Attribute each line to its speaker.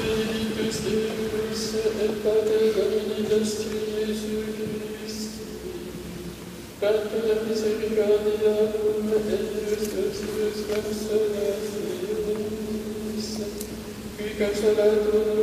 Speaker 1: Spiritus Deus et Pater Domini nostri Iesu Christi, Pater misericordiarum et justus consolationis, qui consolator